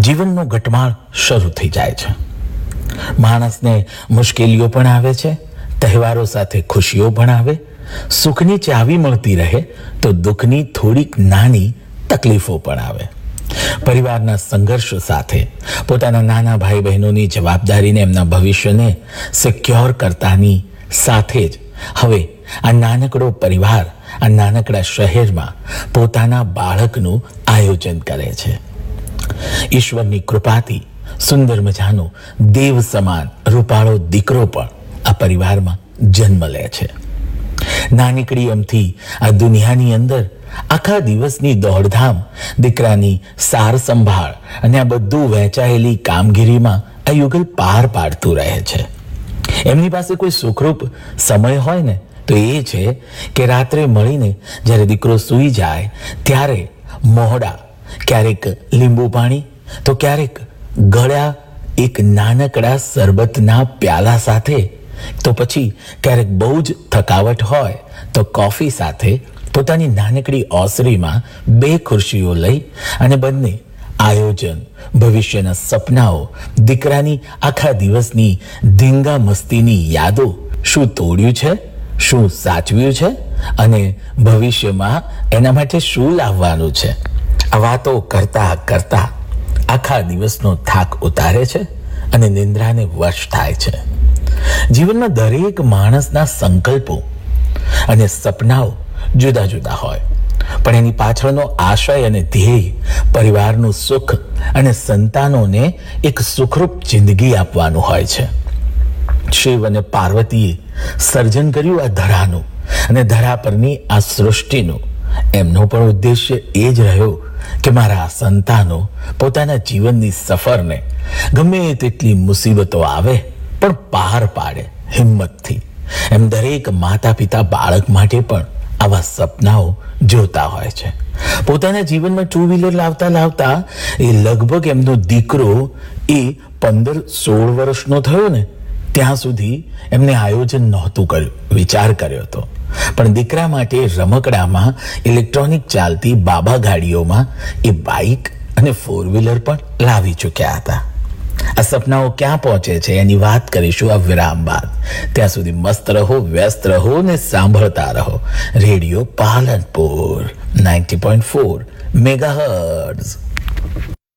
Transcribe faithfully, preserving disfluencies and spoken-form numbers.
જીવનનો ઘટમાળ શરૂ થઈ જાય છે. માણસને મુશ્કેલીઓ પણ આવે છે, તહેવારો સાથે ખુશીઓ પણ આવે. સુખની ચાવી મળતી રહે તો દુઃખની થોડીક નાની તકલીફો પણ આવે. પરિવારના સંઘર્ષ સાથે પોતાના નાના ભાઈ બહેનોની જવાબદારીને, એમના ભવિષ્યને સિક્યોર કરતાની સાથે જ હવે આ નાનકડો પરિવાર આ નાનકડા શહેરમાં પોતાના બાળકનું આયોજન કરે છે. ઈશ્વરની કૃપાથી સુંદર મજાનો દેવ સમાન રૂપાળો દીકરો પણ આ પરિવારમાં જન્મ લે છે. નાનકડી અમથી આ દુનિયાની અંદર આખા દિવસની દોડધામ, દીકરાની સાર સંભાળ અને આ બધું વહેંચાયેલી કામગીરીમાં આ યુગલ પાર પાડતું રહે છે. એમની પાસે કોઈ સુખરૂપ સમય હોય ને તો એ છે કે રાત્રે મળીને જ્યારે દીકરો સૂઈ જાય ત્યારે મોહડા, ક્યારેક લીંબુ પાણી તો ક્યારેક ગળ્યા એક નાનકડા શરબતના પ્યાલા સાથે, તો પછી ક્યારેક બહુ જ થકાવટ હોય તો કોફી સાથે પોતાની નાનકડી ઓસરીમાં બે ખુરશીઓ લઈ અને બંને આયોજન, ભવિષ્યના સપનાઓ, દીકરાની આખા દિવસની ધીંગા મસ્તીની યાદો, શું તોડ્યું છે, શું સાચવ્યું છે અને ભવિષ્યમાં એના માટે શું લાવવાનું છે, આ વાતો કરતા કરતા આખા દિવસનો થાક ઉતારે છે અને નિંદ્રાને વશ થાય છે. જીવનમાં દરેક માણસના સંકલ્પો અને સપનાઓ જુદા જુદા હોય, પણ એની પાછળનો આશય અને ધ્યેય પરિવારનું સુખ અને સંતાનોને એક સુખરૂપ જિંદગી આપવાનું હોય છે. શિવ અને પાર્વતીએ સર્જન કર્યું આ ધરાનું અને ધરા પરની આ સૃષ્ટિનું. એમનો પણ ઉદ્દેશ્ય એ જ રહ્યો કે મારા સંતાનો પોતાના જીવનની સફરને ગમે તેટલી મુસીબતો આવે પણ પાર પાડે હિંમતથી. એમ દરેક માતા પિતા બાળક માટે પણ આવા સપનાઓ જોતા હોય છે. પોતાના જીવનમાં ટુ વ્હીલર લાવતા લાવતા એ લગભગ એમનો દીકરો એ પંદર સોળ વર્ષનો થયો ને ત્યાં સુધી એમને આયોજન નહોતું કર્યું, વિચાર કર્યો હતો. પણ દીકરા માટે રમકડામાં ઇલેક્ટ્રોનિક ચાલતી બાબા ગાડીઓમાં એ બાઇક અને ફોર વ્હીલર પણ લાવી ચૂક્યા હતા. આ સપનાઓ ક્યાં પહોંચે છે એની વાત કરીશું આ વિરામ બાદ. ત્યાં સુધી મસ્ત રહો, વ્યસ્ત રહો ને સાંભળતા રહો radio Palanpur ninety point four megahertz.